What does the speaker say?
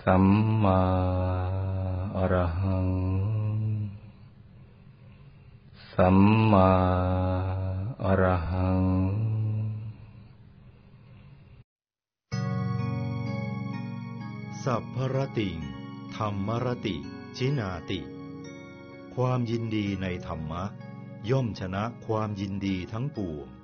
สัมมาอรหังสัมมาอรหังสัพพรติงธัมมรติชินาติความยินดีในธรรมะย่อมชนะความยินดีทั้งปวง